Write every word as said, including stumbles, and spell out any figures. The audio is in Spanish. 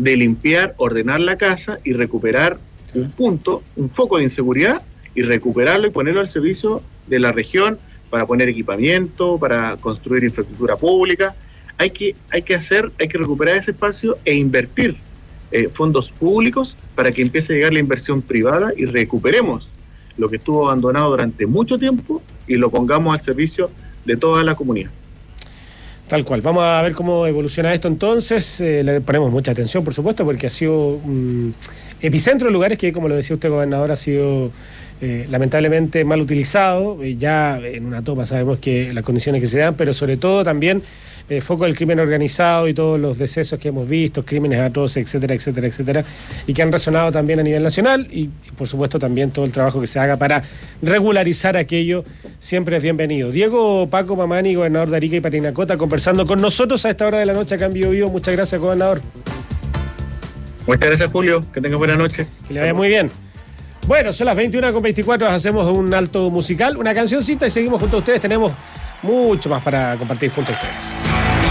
de limpiar, ordenar la casa y recuperar un punto, un foco de inseguridad, y recuperarlo y ponerlo al servicio de la región para poner equipamiento, para construir infraestructura pública. Hay que, hay que hacer, hay que recuperar ese espacio e invertir eh, fondos públicos para que empiece a llegar la inversión privada y recuperemos lo que estuvo abandonado durante mucho tiempo y lo pongamos al servicio de toda la comunidad. Tal cual. Vamos a ver cómo evoluciona esto entonces. Eh, le ponemos mucha atención, por supuesto, porque ha sido un epicentro de lugares que, como lo decía usted, gobernador, ha sido eh, lamentablemente mal utilizado. Eh, ya en una toma sabemos que las condiciones que se dan, pero sobre todo también eh, foco del crimen organizado y todos los decesos que hemos visto, crímenes atroces, etcétera, etcétera, etcétera, y que han resonado también a nivel nacional y, y por supuesto también todo el trabajo que se haga para regularizar aquello siempre es bienvenido. Diego Paco Mamani, gobernador de Arica y Parinacota, conversando con nosotros a esta hora de la noche acá en Bio Bio. Muchas gracias, gobernador. Muchas gracias, Julio. Que tenga buena noche. Que le vaya muy bien. Bueno, son las veintiuna con veinticuatro, hacemos un alto musical, una cancioncita y seguimos junto a ustedes. Tenemos mucho más para compartir junto a ustedes.